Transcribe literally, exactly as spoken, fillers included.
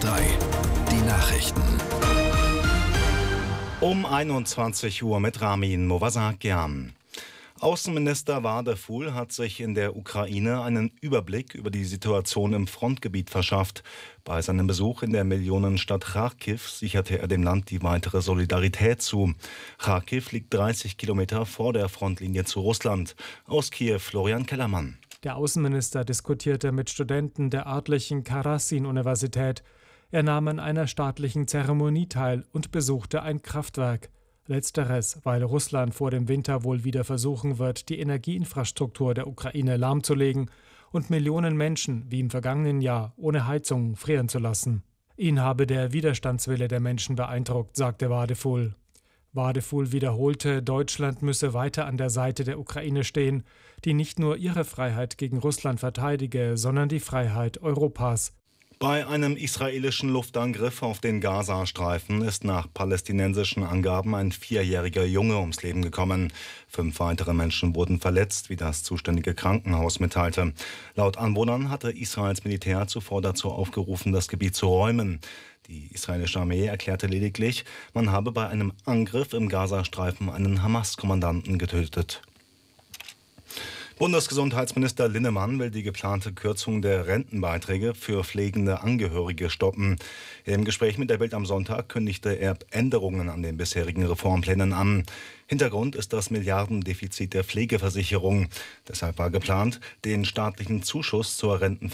drei. Die Nachrichten. Um einundzwanzig Uhr mit Ramin Movasakian. Außenminister Wadeful hat sich in der Ukraine einen Überblick über die Situation im Frontgebiet verschafft. Bei seinem Besuch in der Millionenstadt Charkiw sicherte er dem Land die weitere Solidarität zu. Charkiw liegt dreißig Kilometer vor der Frontlinie zu Russland. Aus Kiew Florian Kellermann. Der Außenminister diskutierte mit Studenten der örtlichen Karasin-Universität. Er nahm an einer staatlichen Zeremonie teil und besuchte ein Kraftwerk. Letzteres, weil Russland vor dem Winter wohl wieder versuchen wird, die Energieinfrastruktur der Ukraine lahmzulegen und Millionen Menschen, wie im vergangenen Jahr, ohne Heizung frieren zu lassen. Ihn habe der Widerstandswille der Menschen beeindruckt, sagte Wadeful. Wadeful wiederholte, Deutschland müsse weiter an der Seite der Ukraine stehen, die nicht nur ihre Freiheit gegen Russland verteidige, sondern die Freiheit Europas. Bei einem israelischen Luftangriff auf den Gazastreifen ist nach palästinensischen Angaben ein vierjähriger Junge ums Leben gekommen. Fünf weitere Menschen wurden verletzt, wie das zuständige Krankenhaus mitteilte. Laut Anwohnern hatte Israels Militär zuvor dazu aufgerufen, das Gebiet zu räumen. Die israelische Armee erklärte lediglich, man habe bei einem Angriff im Gazastreifen einen Hamas-Kommandanten getötet. Bundesgesundheitsminister Linnemann will die geplante Kürzung der Rentenbeiträge für pflegende Angehörige stoppen. Im Gespräch mit der Bild am Sonntag kündigte er Änderungen an den bisherigen Reformplänen an. Hintergrund ist das Milliardendefizit der Pflegeversicherung. Deshalb war geplant, den staatlichen Zuschuss zur Rentenversicherung